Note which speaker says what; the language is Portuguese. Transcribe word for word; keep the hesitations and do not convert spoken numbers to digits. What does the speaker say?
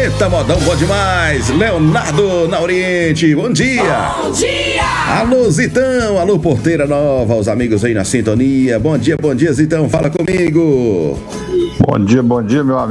Speaker 1: Eita, modão bom demais. Leonardo na Oriente, bom dia.
Speaker 2: Bom dia.
Speaker 1: Alô, Zitão, alô, Porteira Nova, os amigos aí na sintonia. Bom dia, bom dia, Zitão, fala comigo.
Speaker 3: Bom dia, bom dia, meu amigo.